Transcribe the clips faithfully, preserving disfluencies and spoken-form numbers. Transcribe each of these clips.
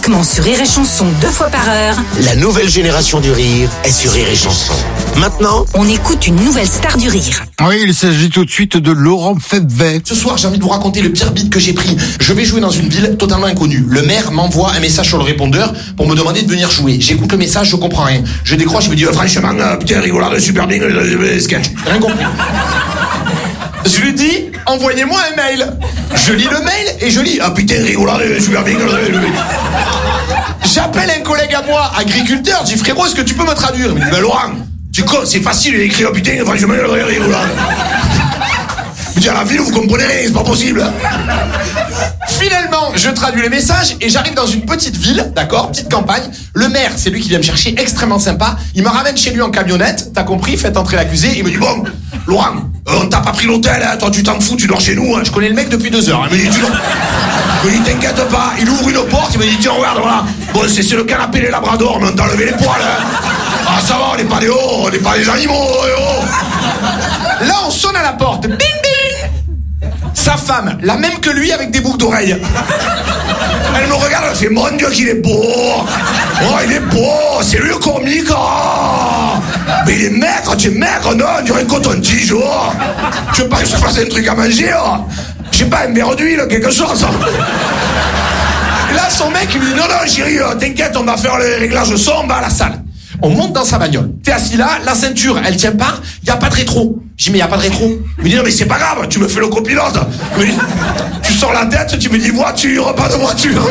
Uniquement sur Rire et Chanson deux fois par heure. La nouvelle génération du rire est sur Rire et Chanson. Maintenant, on écoute une nouvelle star du rire. Oui, il s'agit tout de suite de Laurent Febvre. Ce soir, j'ai envie de vous raconter le pire beat que j'ai pris. Je vais jouer dans une ville totalement inconnue. Le maire m'envoie un message sur le répondeur pour me demander de venir jouer. J'écoute le message, je comprends rien. Je décroche, je me dis, oh, franchement, euh, putain, rigolade, super bien, euh, sketch. Rien compris. Je lui dis, envoyez-moi un mail. Je lis le mail et je lis, ah putain, rigolade, super bien. J'appelle un collègue à moi, agriculteur, je dis, frérot, est-ce que tu peux me traduire? Il me dit, ben Laurent, tu con, c'est facile d'écrire, oh, putain, franchement, rigolade. Je dis, à la ville, vous comprenez rien, c'est pas possible. Finalement, je traduis les messages et j'arrive dans une petite ville, d'accord, petite campagne. Le maire, c'est lui qui vient me chercher, extrêmement sympa. Il me ramène chez lui en camionnette, t'as compris, faites entrer l'accusé. Il me dit, bon, Laurent, euh, on t'a pas pris l'hôtel, hein, toi tu t'en fous, tu dors chez nous. Hein. Je connais le mec depuis deux heures. Hein. Il me dit, tu dors. Il me dit, t'inquiète pas. Il ouvre une porte, il me dit, tiens, regarde, voilà. Bon, c'est, c'est le canapé des labradors, mais on t'a enlevé les poils. Hein. Ah, ça va, on n'est pas des hauts, on n'est pas des animaux. Oh. Là, on sonne à la porte. Bing, bing. Sa femme, la même que lui avec des boucles d'oreilles. Elle me regarde, elle fait, mon Dieu qu'il est beau. Oh, il est beau, c'est lui le comique. Oh. Mais il est maigre, tu es maigre, non, on dirait un coton-tige. Oh. Tu veux pas que je fasse un truc à manger? Oh. Je sais pas, un verre d'huile, quelque chose. Et là, son mec, il me dit, non, non, chérie, t'inquiète, on va faire les réglages son, on va à la salle. On monte dans sa bagnole. T'es assis là, la ceinture, elle tient pas, y a pas de rétro. Je dis, mais y a pas de rétro. Il me dit, non, mais c'est pas grave, tu me fais le copilote. Il me dit, tu sors la tête, tu me dis, voiture, pas de voiture.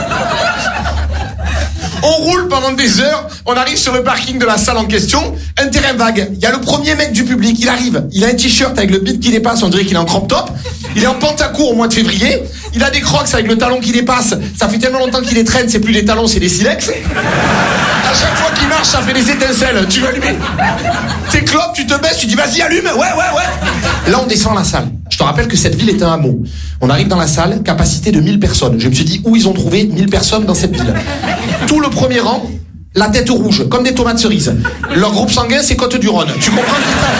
On roule pendant des heures, on arrive sur le parking de la salle en question, un terrain vague. Il y a le premier mec du public, il arrive. Il a un t-shirt avec le bit qui dépasse, on dirait qu'il est en crop top. Il est en pantacourt au mois de février. Il a des crocs avec le talon qui dépasse. Ça fait tellement longtemps qu'il les traîne, c'est plus des talons, c'est des silex. À chaque fois qu'il marche, ça fait des étincelles. Tu veux allumer? Tes clopes, tu te baisses, tu dis vas-y, allume. Ouais, ouais, ouais. Là, on descend à la salle. Je te rappelle que cette ville est un hameau. On arrive dans la salle, capacité de mille personnes. Je me suis dit, où ils ont trouvé mille personnes dans cette ville? Tout le premier rang, la tête rouge, comme des tomates cerises. Leur groupe sanguin, c'est Côte-du-Rhône. Tu comprends?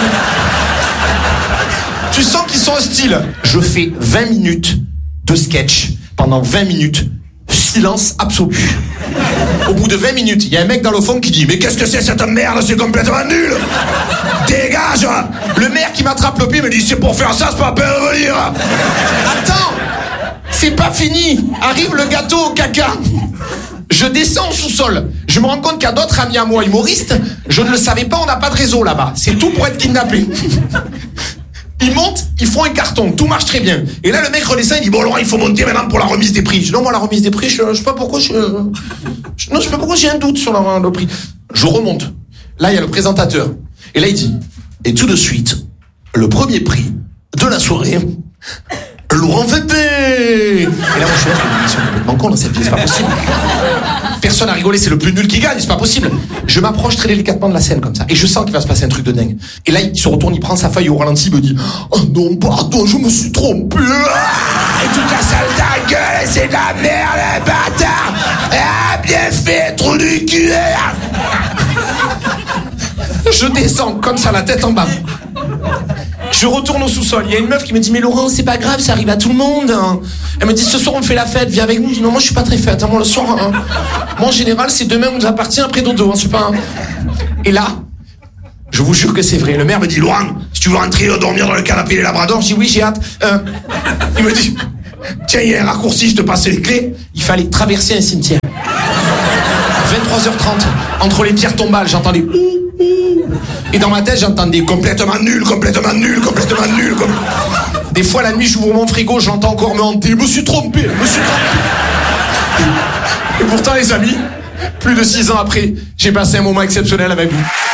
Tu sens qu'ils sont hostiles. Je fais vingt minutes de sketch. Pendant vingt minutes, silence absolu. Au bout de vingt minutes, il y a un mec dans le fond qui dit, mais qu'est-ce que c'est cette merde? C'est complètement nul. Dégage. Le maire qui m'attrape le pied me dit, c'est pour faire ça, c'est pas la peine de venir. Attends, c'est pas fini. Arrive le gâteau au caca. Je descends au sous-sol. Je me rends compte qu'il y a d'autres amis à moi humoristes. Je ne le savais pas, on n'a pas de réseau là-bas. C'est tout pour être kidnappé. Ils montent, ils font un carton, tout marche très bien. Et là, le mec redescend, il dit, bon, Laurent, il faut monter maintenant pour la remise des prix. Je dis, non, moi, la remise des prix, je, je sais pas pourquoi, je, je, non, je sais pas pourquoi j'ai un doute sur la, le prix. Je remonte. Là, il y a le présentateur. Et là, il dit, et tout de suite, le premier prix de la soirée, Laurent Febvre. Et là, moi, je suis là, ils sont complètement cons dans cette vie, c'est pas possible. Personne n'a rigolé, c'est le plus nul qui gagne, c'est pas possible. Je m'approche très délicatement de la scène comme ça, et je sens qu'il va se passer un truc de dingue. Et là, il se retourne, il prend sa feuille au ralenti, il me dit, oh non, pardon, je me suis trompé. Et toute la salle ta gueule, c'est de la merde, bâtard. Ah, bien fait, trou du cul. Je descends comme ça, la tête en bas. Je retourne au sous-sol. Il y a une meuf qui me dit, mais Laurent, c'est pas grave, ça arrive à tout le monde. Elle me dit, ce soir on fait la fête, viens avec nous. Je dis, non, moi je suis pas très fête. Hein. Moi le soir, hein. Moi en général, c'est demain on nous appartient après dodo. Hein. C'est pas. Hein. Et là, je vous jure que c'est vrai. Le maire me dit, Laurent, si tu veux rentrer euh, dormir dans le canapé des labradors, je dis oui, j'ai hâte. Euh, il me dit, tiens, il y a un raccourci, je te passe les clés. Il fallait traverser un cimetière. vingt-trois heures trente, entre les pierres tombales, j'entendais. Et dans ma tête, j'entendais complètement nul, complètement nul, complètement nul. Com... Des fois, la nuit, j'ouvre mon frigo, j'entends encore me hanter. Je me suis trompé, je me suis trompé. Et pourtant, les amis, plus de six ans après, j'ai passé un moment exceptionnel avec vous.